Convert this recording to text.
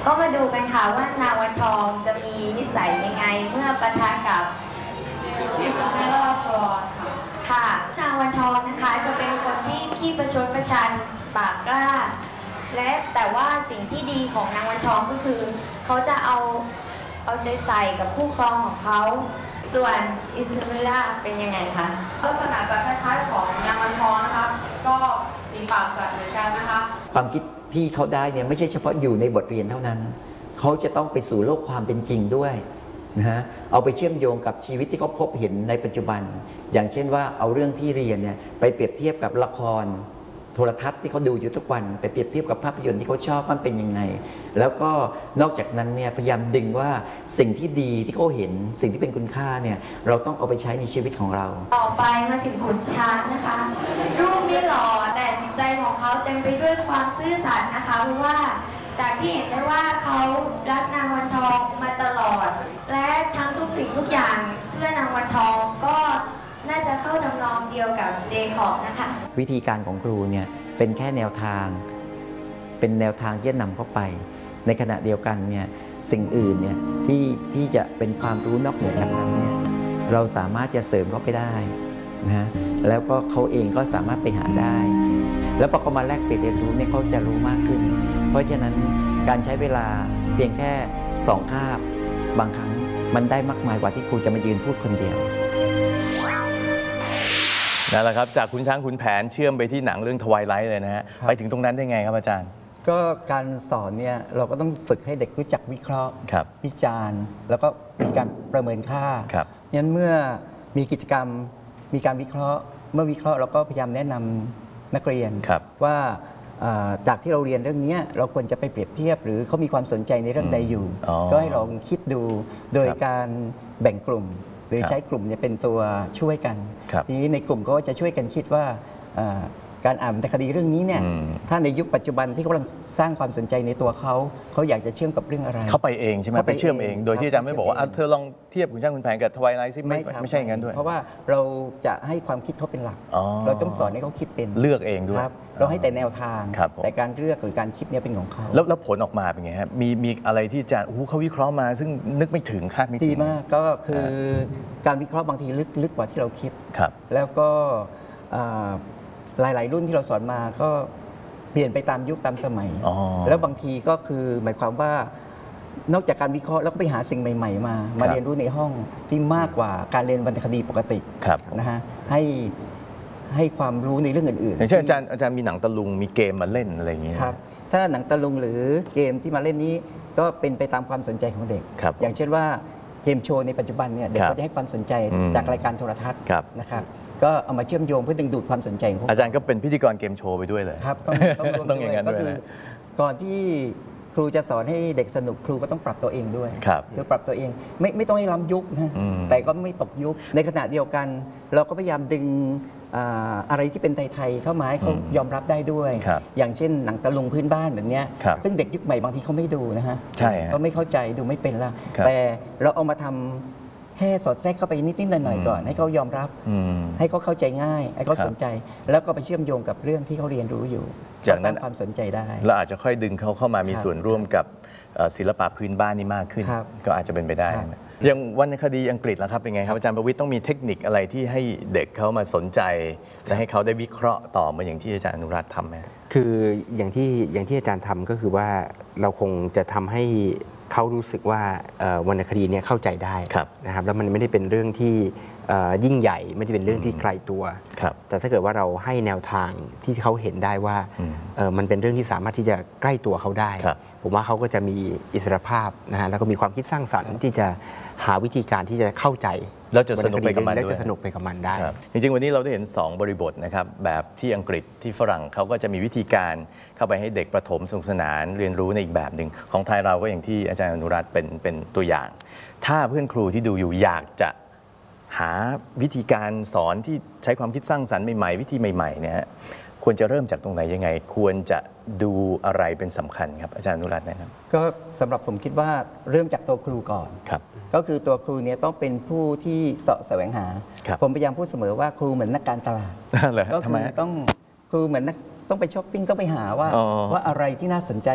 ก็มาดูกันค่ะว่านางวันทองจะมีนิสัยยังไงเมื่อปะทะกับอิซาเบลล่าฟอร์ดค่ะนางวันทองนะคะจะเป็นคนที่ขี้ประชดประชันปากกล้าและแต่ว่าสิ่งที่ดีของนางวันทองก็คือเขาจะเอาใจใส่กับคู่ครองของเขาส่วนอิซาเบลล่าเป็นยังไงคะลักษณะจะคล้ายๆของนางวันทองนะคะก็มีปากจัดเหมือนกันนะคะความคิดที่เขาได้เนี่ยไม่ใช่เฉพาะอยู่ในบทเรียนเท่านั้นเขาจะต้องไปสู่โลกความเป็นจริงด้วยนะฮะเอาไปเชื่อมโยงกับชีวิตที่เขาพบเห็นในปัจจุบันอย่างเช่นว่าเอาเรื่องที่เรียนเนี่ยไปเปรียบเทียบกับละครโทรทัศน์ที่เขาดูอยู่ทุกวันไปเปรียบเทียบกับภาพยนตร์ที่เขาชอบมันเป็นยังไงแล้วก็นอกจากนั้นเนี่ยพยายามดึงว่าสิ่งที่ดีที่เขาเห็นสิ่งที่เป็นคุณค่าเนี่ยเราต้องเอาไปใช้ในชีวิตของเราต่อไปมาถึงขุนช้างนะคะรูปไม่หล่อแต่จิตใจของเขาเต็มไปด้วยความซื่อสัตย์นะคะเพราะว่าจากที่เห็นได้ว่าเขารักนางวันทองมาตลอดและทำทุกสิ่งทุกอย่างเพื่อนางวันทองก็น่าจะเข้าทำนองเดียวกับเจคอบนะคะวิธีการของครูเนี่ยเป็นแค่แนวทางเป็นแนวทางที่จะนำเข้าไปในขณะเดียวกันเนี่ยสิ่งอื่นเนี่ยที่จะเป็นความรู้นอกเหนือจากนั้นเนี่ยเราสามารถจะเสริมเข้าไปได้นะแล้วก็เขาเองก็สามารถไปหาได้แล้วพอเขามาแลกเปลี่ยนเรียนรู้เนี่ยเขาจะรู้มากขึ้นเพราะฉะนั้นการใช้เวลาเพียงแค่2 คาบบางครั้งมันได้มากมายกว่าที่ครูจะมายืนพูดคนเดียวนั่นแหละครับจากขุนช้างขุนแผนเชื่อมไปที่หนังเรื่องทวายไลท์เลยนะฮะไปถึงตรงนั้นได้ไงครับอาจารย์ก็การสอนเนี่ยเราก็ต้องฝึกให้เด็กรู้จักวิเคราะห์วิจารณ์แล้วก็มีการประเมินค่างั้นเมื่อมีกิจกรรมมีการวิเคราะห์เมื่อวิเคราะห์เราก็พยายามแนะนำนักเรียนว่าจากที่เราเรียนเรื่องนี้เราควรจะไปเปรียบเทียบหรือเขามีความสนใจในเรื่องใดอยู่ก็ให้ลองคิดดูโดยการแบ่งกลุ่มหรือใช้กลุ่มเป็นตัวช่วยกันทีนี้ในกลุ่มก็จะช่วยกันคิดว่าการอ่านวรรณคดีเรื่องนี้เนี่ยถ้าในยุคปัจจุบันที่กำลังสร้างความสนใจในตัวเขาอยากจะเชื่อมกับเรื่องอะไรเขาไปเองใช่ไหมไปเชื่อมเองโดยที่อาจารย์ไม่บอกว่าเธอลองเทียบขุนช้างขุนแผนกับทวายไลท์ซิไม่ใช่อย่างนั้นด้วยเพราะว่าเราจะให้ความคิดเขาเป็นหลักเราต้องสอนให้เขาคิดเป็นเลือกเองด้วยเราให้แต่แนวทางแต่การเลือกหรือการคิดเนี่ยเป็นของเขาแล้วผลออกมาเป็นไงครับมีอะไรที่อาจารย์เขาวิเคราะห์มาซึ่งนึกไม่ถึงคาดไม่ถึงดีมากก็คือการวิเคราะห์บางทีลึกกว่าที่เราคิดแล้วก็หลายๆรุ่นที่เราสอนมาก็เปลี่ยนไปตามยุคตามสมัยแล้วบางทีก็คือหมายความว่านอกจากการวิเคราะห์แล้วก็ไปหาสิ่งใหม่ๆมาเรียนรู้ในห้องที่มากกว่าการเรียนวรรณคดีปกตินะฮะให้ความรู้ในเรื่องอื่นๆอย่างเช่นอาจารย์มีหนังตะลุงมีเกมมาเล่นอะไรอย่างเงี้ยครับถ้าหนังตะลุงหรือเกมที่มาเล่นนี้ก็เป็นไปตามความสนใจของเด็กอย่างเช่นว่าเกมโชว์ในปัจจุบันเนี่ยเด็กก็จะให้ความสนใจจากรายการโทรทัศน์นะครับก็เอามาเชื่อมโยงเพื่อดึงดูดความสนใจของอาจารย์ก็เป็นพิธีกรเกมโชว์ไปด้วยเลยครับต้องอย่างนั้นด้วยนะก่อนที่ครูจะสอนให้เด็กสนุกครูก็ต้องปรับตัวเองด้วยคือปรับตัวเองไม่ต้องให้ล้ำยุคนะแต่ก็ไม่ตกยุคในขณะเดียวกันเราก็พยายามดึงอะไรที่เป็นไทยๆเข้ามาให้เขายอมรับได้ด้วยอย่างเช่นหนังตะลุงพื้นบ้านแบบนี้ซึ่งเด็กยุคใหม่บางทีเขาไม่ดูนะฮะก็ไม่เข้าใจดูไม่เป็นละแต่เราเอามาทำแค่สอดแทรกเข้าไปนิดๆหน่อยๆก่อนให้เขายอมรับให้เขาเข้าใจง่ายให้เขาสนใจแล้วก็ไปเชื่อมโยงกับเรื่องที่เขาเรียนรู้อยู่จากนั้นความสนใจได้เราอาจจะค่อยดึงเขาเข้ามามีส่วนร่วมกับศิลปะพื้นบ้านนี้มากขึ้นก็อาจจะเป็นไปได้อย่างวรรณคดีอังกฤษล่ะครับเป็นไงครับอาจารย์ประวิตรต้องมีเทคนิคอะไรที่ให้เด็กเขามาสนใจและให้เขาได้วิเคราะห์ต่อเหมือนอย่างที่อาจารย์อนุรัตน์ทำไหมคืออย่างที่อาจารย์ทำก็คือว่าเราคงจะทำให้เขารู้สึกว่าวรรณคดีเนี่ยเข้าใจได้นะครับแล้วมันไม่ได้เป็นเรื่องที่ยิ่งใหญ่ไม่ได้เป็นเรื่องที่ไกลตัวแต่ถ้าเกิดว่าเราให้แนวทางที่เขาเห็นได้ว่ามันเป็นเรื่องที่สามารถที่จะใกล้ตัวเขาได้ผมว่าเขาก็จะมีอิสรภาพนะฮะแล้วก็มีความคิดสร้างสรรค์ที่จะหาวิธีการที่จะเข้าใจแล้วจะสนุกไปกับมันด้วยแล้วจะสนุกไปกับมันได้จริงๆวันนี้เราได้เห็น2บริบทนะครับแบบที่อังกฤษที่ฝรั่งเขาก็จะมีวิธีการเข้าไปให้เด็กประถมสนุกสนานเรียนรู้ในอีกแบบหนึ่งของไทยเราก็อย่างที่อาจารย์อนุรัตน์เป็นตัวอย่าง ถ้าเพื่อนครูที่ดูอยู่อยากจะหาวิธีการสอนที่ใช้ความคิดสร้างสรรค์ใหม่ๆวิธีใหม่ๆเนี่ยควรจะเริ่มจากตรงไหนยังไงควรจะดูอะไรเป็นสำคัญครับอาจารย์อนุรัตน์นะครับก็สำหรับผมคิดว่าเริ่มจากตัวครูก่อนก็คือตัวครูเนี่ยต้องเป็นผู้ที่เสาะแสวงหาผมพยายามพูดเสมอว่าครูเหมือนนักการตลาดก็คือต้องครูเหมือนนักต้องไปช้อปปิ้งต้องไปหาว่าอะไรที่น่าสนใจ